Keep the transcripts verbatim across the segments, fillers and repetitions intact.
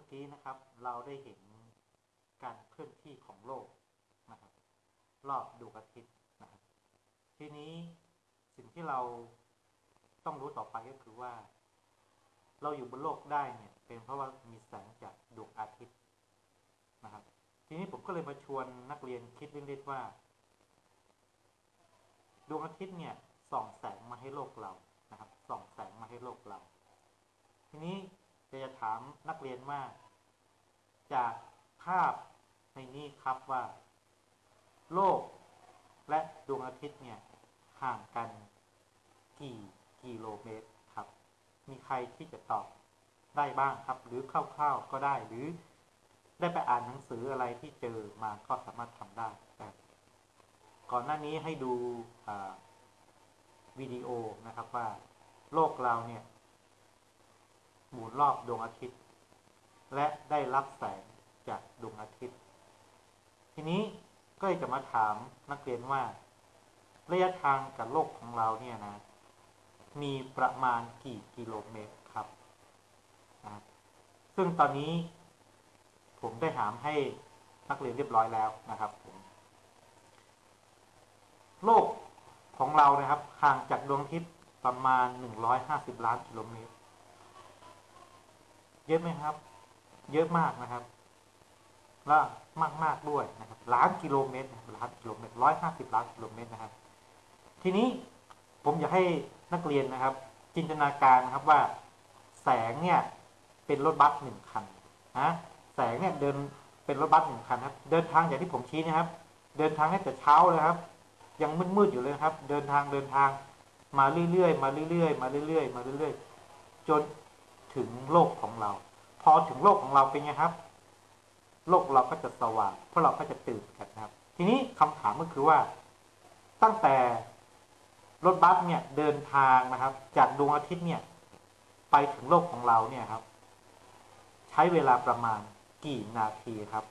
กี้นะครับเราได้เห็นการเคลื่อนที่ของโลกนะครับรอบดวงอาทิตย์นะครับทีนี้สิ่งที่เราต้องรู้ต่อไปก็คือว่าเราอยู่บนโลกได้เนี่ยเป็นเพราะว่ามีแสงจากดวงอาทิตย์นะครับทีนี้ผมก็เลยมาชวนนักเรียนคิดเล่นๆว่าดวงอาทิตย์เนี่ยส่องแสงมาให้โลกเรานะครับส่องแสงมาให้โลกเราทีนี้จะถามนักเรียนว่าจากภาพในนี้ครับว่าโลกและดวงอาทิตย์เนี่ยห่างกันกี่กิโลเมตรครับมีใครที่จะตอบได้บ้างครับหรือคร่าวๆก็ได้หรือได้ไปอ่านหนังสืออะไรที่เจอมาก็สามารถทำได้ก่อนหน้านี้ให้ดูวิดีโอนะครับว่าโลกเราเนี่ยหมุนรอบดวงอาทิตย์และได้รับแสงจากดวงอาทิตย์ทีนี้ก็จะมาถามนักเรียนว่าระยะทางกับโลกของเราเนี่ยนะมีประมาณกี่กิโลเมตรครับนะซึ่งตอนนี้ผมได้ถามให้นักเรียนเรียบร้อยแล้วนะครับผมโลกของเรานะครับห่างจากดวงอาทิตย์ประมาณหนึ่งร้อยห้าสิบล้านกิโลเมตรเยอะไหมครับเยอะมากนะครับและมากมากด้วยนะครับล้านกิโลเมตรล้านกิโลเมตรร้อยห้าสิบล้านกิโลเมตรนะครับทีนี้ผมอยากให้นักเรียนนะครับจินตนาการนะครับว่าแสงเนี่ยเป็นรถบัสหนึ่งคันนะแสงเนี่ยเดินเป็นรถบัสหนึ่งคันครับเดินทางอย่างที่ผมชี้นะครับเดินทางตั้งแต่เช้าเลยครับยังมืดๆอยู่เลยครับเดินทางเดินทางมาเรื่อยๆมาเรื่อยๆมาเรื่อยๆมาเรื่อยๆจนถึงโลกของเราพอถึงโลกของเราเป็นไงครับโลกเราก็จะสว่างเพราะเราก็จะตื่นกันครับทีนี้คำถามก็คือว่าตั้งแต่รถบัสเนี่ยเดินทางนะครับจากดวงอาทิตย์เนี่ยไปถึงโลกของเราเนี่ยครับใช้เวลาประมาณกี่นาทีครับ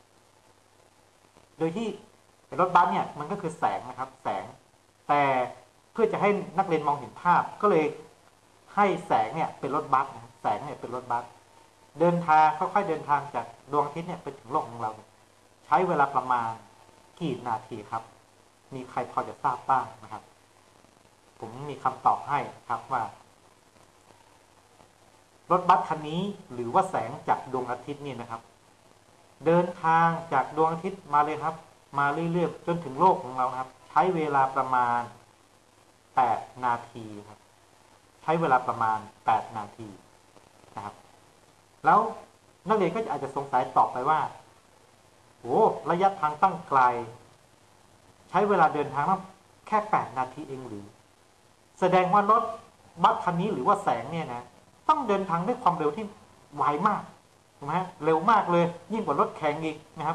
โดยที่รถบัสเนี่ยมันก็คือแสงนะครับแสงแต่เพื่อจะให้นักเรียนมองเห็นภาพก็เลยให้แสงเนี่ยเป็นรถบัสแสงเนี่ยเป็นรถบัสเดินทางค่อยๆเดินทางจากดวงอาทิตย์เนี่ยไปถึงโลกของเราใช้เวลาประมาณกี่นาทีครับมีใครพอจะทราบบ้างนะครับผมมีคำตอบให้ครับว่ารถบัสคันนี้หรือว่าแสงจากดวงอาทิตย์นี่นะครับเดินทางจากดวงอาทิตย์มาเลยครับมาเรื่อยๆจนถึงโลกของเราครับใช้เวลาประมาณแปดนาทีครับใช้เวลาประมาณแปดนาทีนะครับแล้วนักเรียนก็อาจจะสงสัยตอบไปว่าโอ้ระยะทางตั้งไกลใช้เวลาเดินทางแค่แปดนาทีเองหรือแสดงว่ารถบัสคันนี้หรือว่าแสงเนี่ยนะต้องเดินทางด้วยความเร็วที่ไวมากถูกไหมเร็วมากเลยยิ่งกว่ารถแข่งอีกนะครับ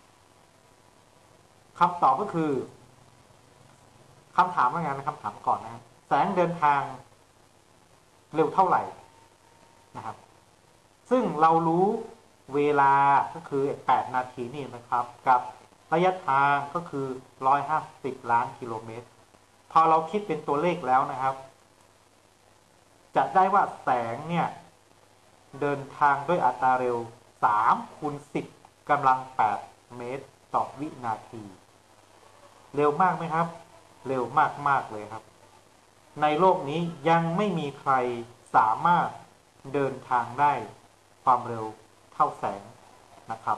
คำตอบก็คือคำถามว่าไงนะคำถามก่อนนะแสงเดินทางเร็วเท่าไหร่นะครับซึ่งเรารู้เวลาก็คือแปดนาทีนี่นะครับกับระยะทางก็คือหนึ่งร้อยห้าสิบล้านกิโลเมตรพอเราคิดเป็นตัวเลขแล้วนะครับจะได้ว่าแสงเนี่ยเดินทางด้วยอัตราเร็วสามคูณสิบกำลังแปดเมตรต่อวินาทีเร็วมากไหมครับเร็วมากๆเลยครับในโลกนี้ยังไม่มีใครสามารถเดินทางได้ความเร็วเท่าแสงนะครับ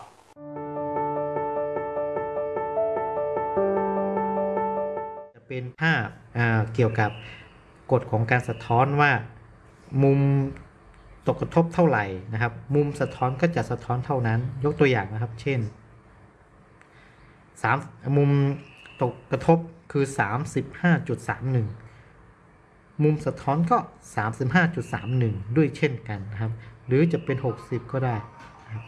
จะเป็นภาพเกี่ยวกับกฎของการสะท้อนว่ามุมตกกระทบเท่าไหร่นะครับมุมสะท้อนก็จะสะท้อนเท่านั้นยกตัวอย่างนะครับเช่นสามมุมตกกระทบคือ สามสิบห้าจุดสามหนึ่ง มุมสะท้อนก็ สามสิบห้าจุดสามหนึ่ง ด้วยเช่นกันนะครับหรือจะเป็นหกสิบก็ได้นะครับ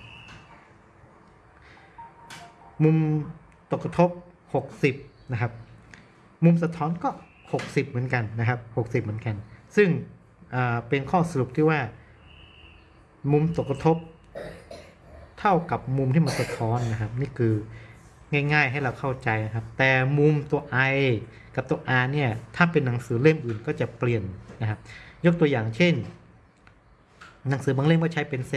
มุมตกกระทบหกสิบนะครับมุมสะท้อนก็หกสิบเหมือนกันนะครับหกสิบเหมือนกันซึ่งเป็นข้อสรุปที่ว่ามุมตกกระทบเท่ากับมุมที่มันสะท้อนนะครับนี่คือง่ายๆให้เราเข้าใจนะครับแต่มุมตัว I กับตัว R เนี่ยถ้าเป็นหนังสือเล่มอื่นก็จะเปลี่ยนนะครับยกตัวอย่างเช่นหนังสือบางเล่มก็ใช้เป็น